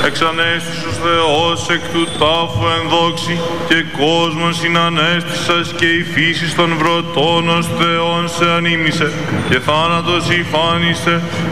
Εξανέστησος Θεός εκ του τάφου ενδόξη και κόσμος συνανέστησας και η φύση των βρωτών ως Θεόν σε ανήμισε και θάνατος υφάνισε